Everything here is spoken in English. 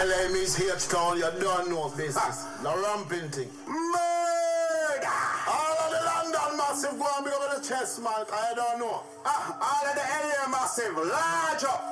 LA means H-Town, you don't know business. No ramping thing. Murder! All of the London massive go and big up the chest, man. I don't know. All of the LA massive, large up.